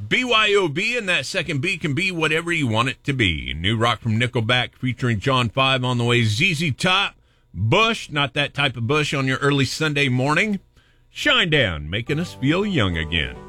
BYOB, and that second B can be whatever you want it to be. New rock from Nickelback featuring John 5 on the way. ZZ Top, Bush, not that type of Bush on your early Sunday morning. Shinedown, making us feel young again.